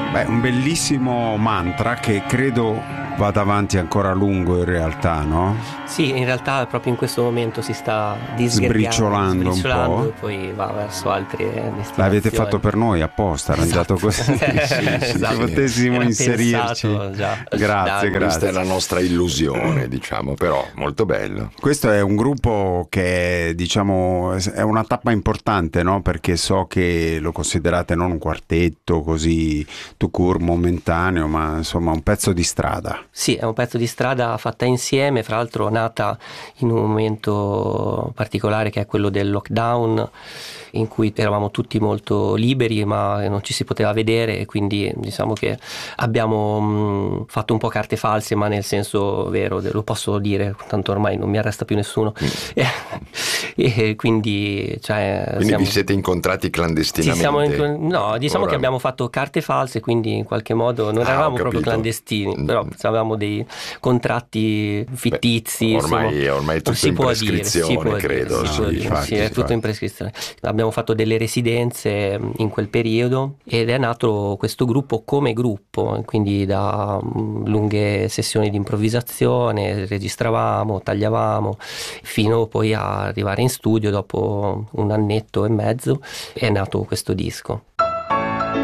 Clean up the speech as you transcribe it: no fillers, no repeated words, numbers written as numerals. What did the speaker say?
Beh, un bellissimo mantra che credo vada avanti ancora a lungo in realtà, no? Sì, in realtà proprio in questo momento si sta Sbriciolando un po'. e poi va verso altre destinazioni. L'avete fatto per noi apposta, arrangiato così. Esatto. Se potessimo Era inserirci. pensato già da Grazie, anni. Questa è grazie. la nostra illusione, diciamo, però molto bello. Questo è un gruppo che, diciamo, è una tappa importante, no? Perché so che lo considerate non un quartetto così tout court momentaneo, ma insomma un pezzo di strada. Sì, è un pezzo di strada fatta insieme, fra l'altro nata in un momento particolare che è quello del lockdown, in cui eravamo tutti molto liberi ma non ci si poteva vedere, e quindi diciamo che abbiamo fatto un po' carte false, ma nel senso vero, lo posso dire, tanto ormai non mi arresta più nessuno. E quindi, Quindi vi siete incontrati clandestinamente? No, diciamo che abbiamo fatto carte false, quindi in qualche modo non eravamo proprio clandestini, però avevamo dei contratti fittizi. Ormai è tutto in prescrizione, credo. Sì, è tutto in prescrizione. Abbiamo fatto delle residenze in quel periodo ed è nato questo gruppo come gruppo, quindi da lunghe sessioni di improvvisazione, registravamo, tagliavamo, fino poi a arrivare in studio dopo un annetto e mezzo è nato questo disco.